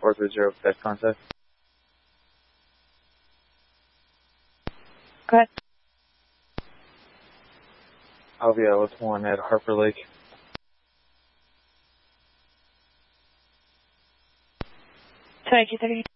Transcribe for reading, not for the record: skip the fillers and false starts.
430 test contact. Go ahead. Alvia with 1 at Harper Lake. Sorry, 230.